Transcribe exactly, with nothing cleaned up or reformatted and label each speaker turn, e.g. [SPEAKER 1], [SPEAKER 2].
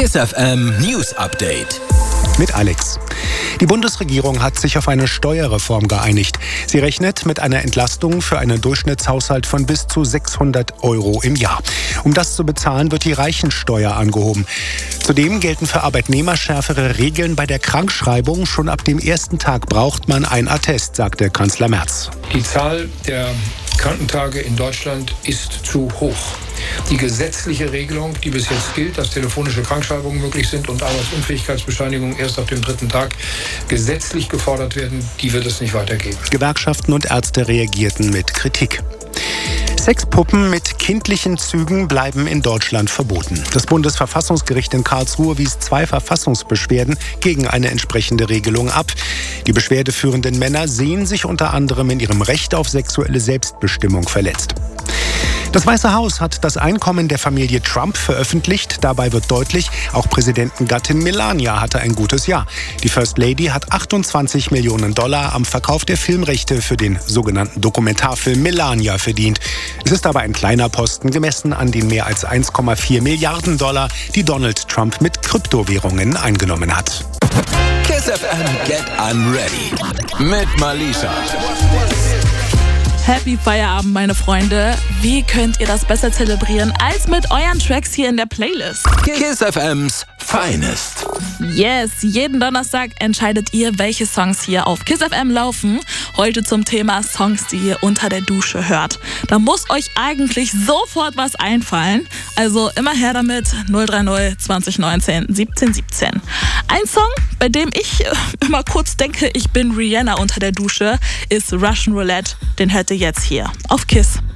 [SPEAKER 1] KISS F M News Update.
[SPEAKER 2] Mit Alex. Die Bundesregierung hat sich auf eine Steuerreform geeinigt. Sie rechnet mit einer Entlastung für einen Durchschnittshaushalt von bis zu sechshundert Euro im Jahr. Um das zu bezahlen, wird die Reichensteuer angehoben. Zudem gelten für Arbeitnehmer schärfere Regeln bei der Krankschreibung. Schon ab dem ersten Tag braucht man ein Attest, sagte Kanzler Merz.
[SPEAKER 3] Die Zahl der Krankentage in Deutschland ist zu hoch. Die gesetzliche Regelung, die bis jetzt gilt, dass telefonische Krankschreibungen möglich sind und Arbeitsunfähigkeitsbescheinigungen erst ab dem dritten Tag gesetzlich gefordert werden, die wird es nicht weitergeben.
[SPEAKER 2] Gewerkschaften und Ärzte reagierten mit Kritik. Sexpuppen mit kindlichen Zügen bleiben in Deutschland verboten. Das Bundesverfassungsgericht in Karlsruhe wies zwei Verfassungsbeschwerden gegen eine entsprechende Regelung ab. Die beschwerdeführenden Männer sehen sich unter anderem in ihrem Recht auf sexuelle Selbstbestimmung verletzt. Das Weiße Haus hat das Einkommen der Familie Trump veröffentlicht. Dabei wird deutlich, auch Präsidentengattin Melania hatte ein gutes Jahr. Die First Lady hat achtundzwanzig Millionen Dollar am Verkauf der Filmrechte für den sogenannten Dokumentarfilm Melania verdient. Es ist aber ein kleiner Posten gemessen an den mehr als eins Komma vier Milliarden Dollar, die Donald Trump mit Kryptowährungen eingenommen hat.
[SPEAKER 1] KISS F M Get Unready mit Malisha.
[SPEAKER 4] Happy Feierabend, meine Freunde. Wie könnt ihr das besser zelebrieren als mit euren Tracks hier in der Playlist?
[SPEAKER 1] KISS F M's Finest.
[SPEAKER 4] Yes, jeden Donnerstag entscheidet ihr, welche Songs hier auf KISS F M laufen. Heute zum Thema Songs, die ihr unter der Dusche hört. Da muss euch eigentlich sofort was einfallen. Also immer her damit, null drei null zwanzig neunzehn siebzehn siebzehn. Ein Song, bei dem ich immer kurz denke, ich bin Rihanna unter der Dusche, ist Russian Roulette. Den hört ihr jetzt hier auf KISS.